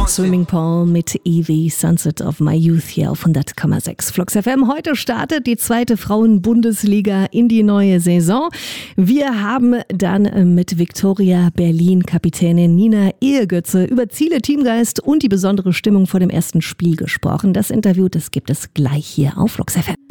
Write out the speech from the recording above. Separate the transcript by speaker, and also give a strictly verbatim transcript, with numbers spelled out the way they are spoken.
Speaker 1: Swimming Pool mit Evie, Sunset of My Youth hier auf hundert Komma sechs Flux F M. Heute startet die zweite Frauen-Bundesliga in die neue Saison. Wir haben dann mit Viktoria Berlin-Kapitänin Nina Ehrgötze über Ziele, Teamgeist und die besondere Stimmung vor dem ersten Spiel gesprochen. Das Interview, das gibt es gleich hier auf Flux F M.